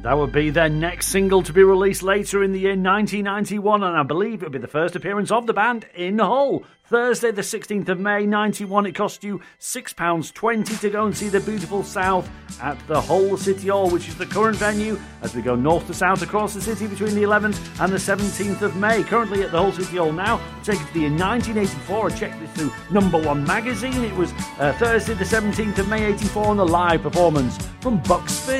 That would be their next single to be released later in the year 1991, and I believe it would be the first appearance of the band in Hull. Thursday the 16th of May 91, it cost you £6.20 to go and see the beautiful South at the Hull City Hall, which is the current venue as we go north to south across the city between the 11th and the 17th of May. Currently at the Hull City Hall now, take it to the year 1984. I checked this through Number One magazine. It was Thursday the 17th of May 84 on a live performance from Buxford.